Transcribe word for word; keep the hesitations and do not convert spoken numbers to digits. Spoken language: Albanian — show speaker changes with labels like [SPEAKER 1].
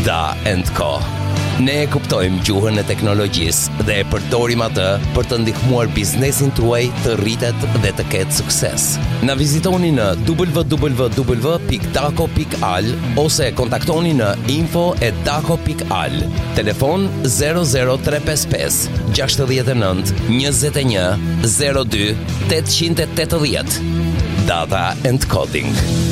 [SPEAKER 1] Da and Co. Ne e kuptojmë gjuhën e teknologjisë dhe e përdorim atë për të ndihmuar biznesin tuaj të rritet dhe të ketë sukses. Na vizitoni në w w w pikë dako pikë al ose kontaktoni në info at dako pikë al. Telefon zero zero tre pesë pesë gjasht e nënt njëzet e një zero dy tetëqind e tetëdhjetë. Data and Coding.